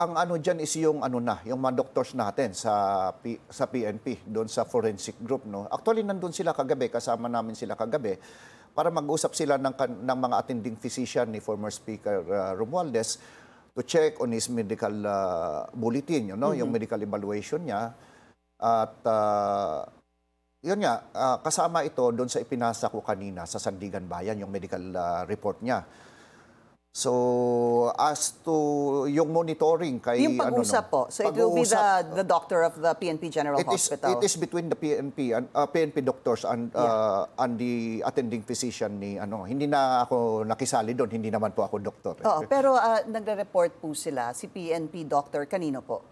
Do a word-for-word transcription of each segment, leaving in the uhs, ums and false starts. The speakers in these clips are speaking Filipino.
ang ano diyan is yung ano na, yung mga doctors natin sa P, sa P N P, doon sa forensic group, no. Actually nandun sila kagabi, kasama namin sila kagabi para mag-usap sila ng, kan- ng mga attending physician ni former Speaker uh, Romualdez to check on his medical uh, bulletin, you know, yung medical evaluation niya. At uh, yun nga, ah, kasama ito doon sa ipinasa ko kanina sa Sandigan Bayan, yung medical ah, report niya. So, as to yung monitoring kay... Yung pag-usap po, so it will be the, the doctor of the P N P General it is, Hospital. It is between the P N P, and, uh, P N P doctors and, uh, and the attending physician ni... ano. Hindi na ako nakisali doon, hindi naman po ako doktor. Eh. Oo, pero uh, nagre-report po sila, si P N P doctor, kanino po?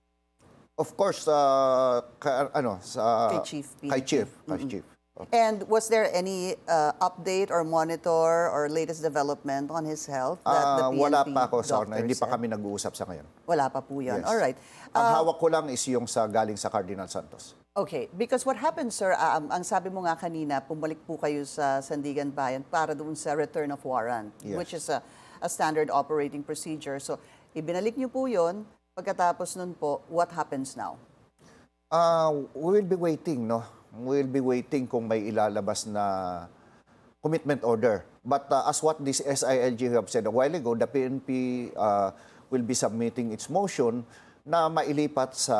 Of course, uh, ka, ano, sa... Kay Chief P N P. Kay Chief. Kay Chief. And was there any uh, update or monitor or latest development on his health that the Ah, P N P wala pa ako, sa, doctor hindi pa said? kami nag-uusap sa ngayon. Wala pa po yun. Yes. All right. Ang Uh, hawak ko lang is yung sa galing sa Cardinal Santos. okay, because what happened, sir, um, ang sabi mo nga kanina, pumalik po kayo sa Sandigan Bayan para doon sa return of warrant, Yes. which is a, a standard operating procedure. So, ibinalik niyo po yun. Pagkatapos nun po, what happens now? Uh, we will be waiting, no? We will be waiting kung may ilalabas na commitment order. But uh, as what this S I L G have said a while ago, the P N P uh, will be submitting its motion na mailipat sa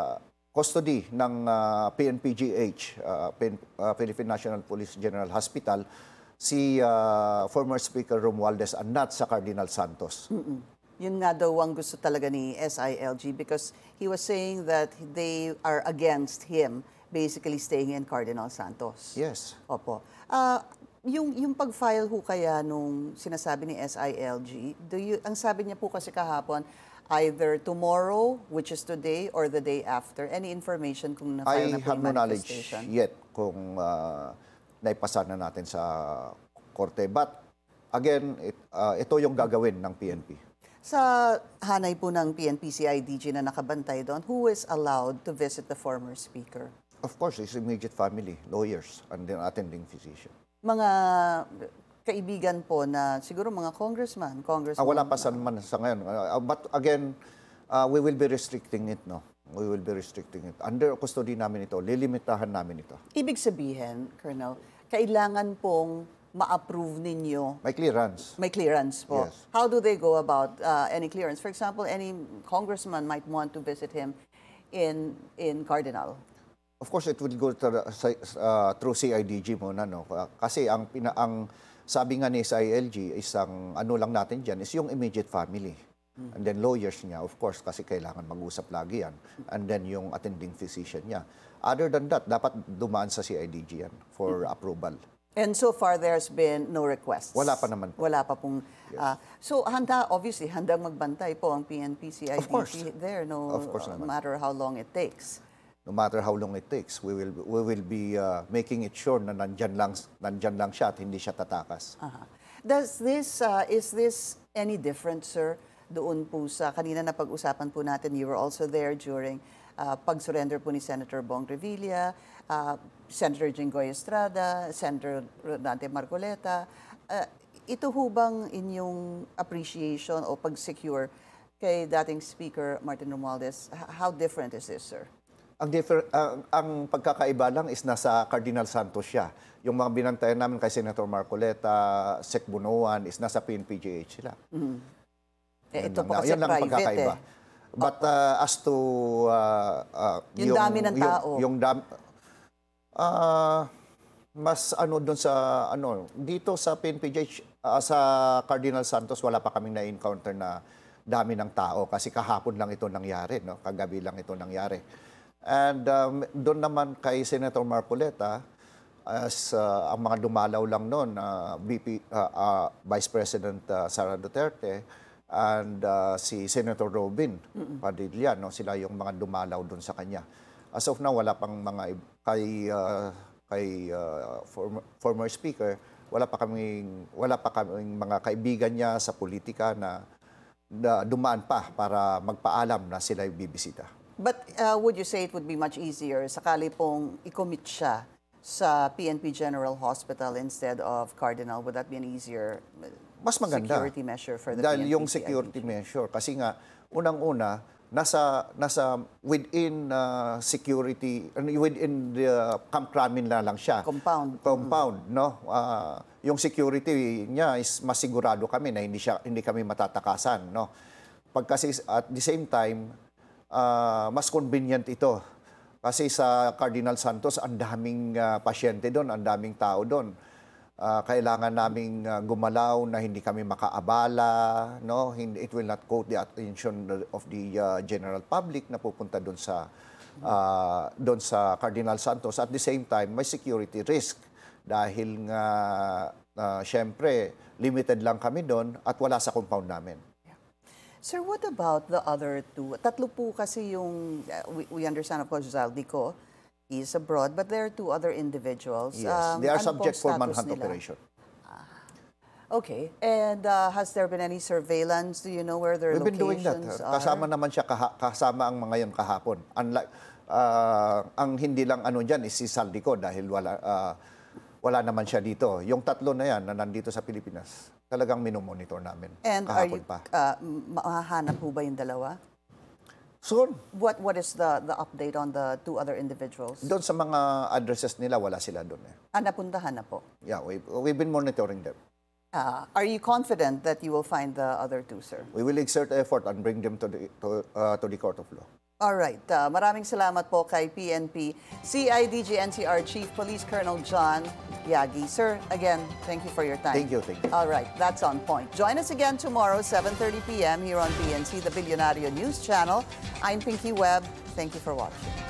custody ng uh, P N P G H, uh, P N uh, Philippine National Police General Hospital, si uh, former Speaker Romualdez and not sa Cardinal Santos. Mm-mm. Yun nga daw ang gusto talaga ni S I L G because he was saying that they are against him basically staying in Cardinal Santos. Yes. Opo. Ah, yung yung pag-file ho kaya nung sinasabi ni S I L G, do you ang sabi niya po kasi kahapon either tomorrow, which is today, or the day after. Any information kung na-file I na po have yung no knowledge manifestation? yet kung uh, naipasa na natin sa korte. But again, it, uh, ito yung gagawin ng P N P. Sa hanay po ng P N P C I D G na nakabantay doon, who is allowed to visit the former speaker? Of course, his immediate family, lawyers, and then attending physician. Mga kaibigan po na siguro mga congressman, congressman. Ah, wala pa sa, man, sa ngayon. Uh, but again, uh, we will be restricting it, no? We will be restricting it. Under custody namin ito, lilimitahan namin ito. Ibig sabihin, Colonel, kailangan pong ma-approve ninyo. May clearance. May clearance po. Yes. How do they go about uh, any clearance? For example, any congressman might want to visit him in in Cardinal. Of course, it will go to, the- sa- uh, through C I D G muna, no? Kasi ang, pina, ang sabi nga ni S I L G, isang ano lang natin dyan, is yung immediate family. And then lawyers niya, of course, kasi kailangan mag-usap lagi yan. And then yung attending physician niya. Other than that, dapat dumaan sa C I D G yan for approval. And so far, there's been no requests. Wala pa naman po. Wala pa pong... ah, so, handa, obviously, handang magbantay po ang P N P C I D G Of course. there, no Of course uh, naman. matter how long it takes. No matter how long it takes, we will we will be uh, making it sure na nandyan lang, nandyan lang siya at hindi siya tatakas. Aha. Does this, uh, is this any different, sir, doon po sa, kanina na pag-usapan po natin, you were also there during uh, pag-surrender po ni Senator Bong Revilla, uh, Senator Jinggoy Estrada, Senator Rodante Marcoleta. Uh, ito ho bang inyong appreciation o pag-secure kay dating Speaker Martin Romualdez? H- How different is this, sir? Ang, differ, ang, ang pagkakaiba lang is nasa Cardinal Santos siya. Yung mga binantayan namin kay Senator Marcoleta, Sec Bunuan, is nasa P N P G H sila. Eh, Yun ito lang po na- kasi yun lang ang private pagkakaiba. eh. But uh, as to... Uh, uh, Yung dami ng tao. Yung, yung dam, uh, mas ano doon sa... ano Dito sa P N P G H, uh, sa Cardinal Santos, wala pa kaming na-encounter na dami ng tao. Kasi kahapon lang ito nangyari. No? Kagabi lang ito nangyari. And um, doon naman kay Senator Marcoleta, as uh, ang mga dumalaw lang noon, uh, B P, uh, uh, Vice President uh, Sara Duterte, and uh, si Senator Robin Padilla, no? Sila yung mga dumalaw doon sa kanya. As of now, wala pang mga ib- kay uh, kay uh, former, former speaker, wala pa kaming wala pa kaming mga kaibigan niya sa politika na, na dumaan pa para magpaalam na sila yung bibisita. But uh, would you say it would be much easier sakali pong i-commit siya sa P N P General Hospital instead of Cardinal? Would that be an easier uh, Mas maganda. security measure for the Dahil P N P yung C I D G? security measure, kasi nga, unang-una, nasa nasa within uh, security, ano, within the Camp Kramin na lang siya. Compound. Compound, no? Ah, yung security niya is masigurado kami na hindi siya hindi kami matatakasan, no? Pagkasi at the same time, ah, mas convenient ito. Kasi sa Cardinal Santos, ang daming ah, pasyente doon, ang daming tao doon. Ah, kailangan naming ah, gumalaw na hindi kami makaabala, no? Hindi, it will not quote the attention of the ah, general public na pupunta doon sa ah, doon sa Cardinal Santos. At the same time, may security risk dahil nga ah, syempre limited lang kami doon at wala sa compound namin. Sir, what about the other two? Tatlo po kasi yung, uh, we, we understand, of course, Zaldico is abroad, but there are two other individuals. Yes, Um, they are ano subject pong for status manhunt nila? operation. Okay. And uh, has there been any surveillance? Do you know where their We've been doing locations that. are? Kasama naman siya, kaha- kasama ang mga yan kahapon. Unlike, ah, ang hindi lang ano dyan is si Saldico dahil wala, ah, wala naman siya dito. Yung tatlo na yan na nandito sa Pilipinas, talagang minomonitor namin And are kahapon you, pa. uh, mahahanap po ba yung dalawa? Soon, What What is the the update on the two other individuals? doon sa mga addresses nila, wala sila doon. Eh. Ah, napuntahan na po. Yeah, we, we've been monitoring them. Ah, are you confident that you will find the other two, sir? We will exert effort and bring them to the, to, uh, to the court of law. All right. Uh, maraming salamat po kay P N P C I D G N C R Chief Police Colonel John Yagi. Sir, again, thank you for your time. Thank you, thank you. All right, that's on point. Join us again tomorrow, seven thirty p m here on P N C, the Billionario News Channel. I'm Pinky Webb. Thank you for watching.